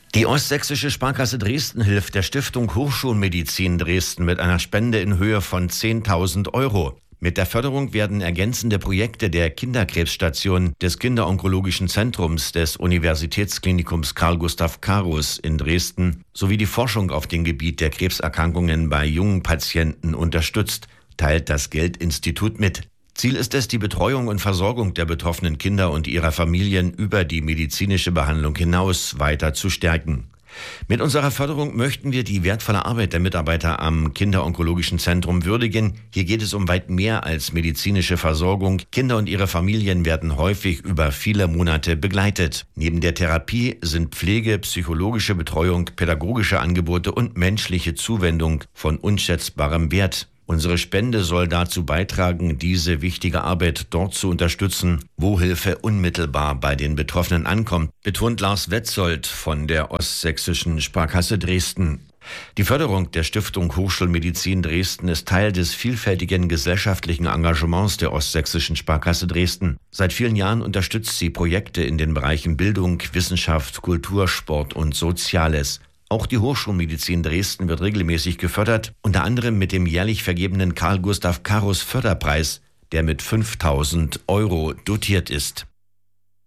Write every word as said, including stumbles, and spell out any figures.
Die Ostsächsische Sparkasse Dresden hilft der Stiftung Hochschulmedizin Dresden mit einer Spende in Höhe von zehntausend Euro. Mit der Förderung werden ergänzende Projekte der Kinderkrebsstation des Kinderonkologischen Zentrums des Universitätsklinikums Carl Gustav Carus in Dresden sowie die Forschung auf dem Gebiet der Krebserkrankungen bei jungen Patienten unterstützt, teilt das Geldinstitut mit. Ziel ist es, die Betreuung und Versorgung der betroffenen Kinder und ihrer Familien über die medizinische Behandlung hinaus weiter zu stärken. Mit unserer Förderung möchten wir die wertvolle Arbeit der Mitarbeiter am Kinderonkologischen Zentrum würdigen. Hier geht es um weit mehr als medizinische Versorgung. Kinder und ihre Familien werden häufig über viele Monate begleitet. Neben der Therapie sind Pflege, psychologische Betreuung, pädagogische Angebote und menschliche Zuwendung von unschätzbarem Wert. Unsere Spende soll dazu beitragen, diese wichtige Arbeit dort zu unterstützen, wo Hilfe unmittelbar bei den Betroffenen ankommt, betont Lars Wetzold von der Ostsächsischen Sparkasse Dresden. Die Förderung der Stiftung Hochschulmedizin Dresden ist Teil des vielfältigen gesellschaftlichen Engagements der Ostsächsischen Sparkasse Dresden. Seit vielen Jahren unterstützt sie Projekte in den Bereichen Bildung, Wissenschaft, Kultur, Sport und Soziales. Auch die Hochschulmedizin Dresden wird regelmäßig gefördert, unter anderem mit dem jährlich vergebenen Carl Gustav Carus Förderpreis, der mit fünftausend Euro dotiert ist.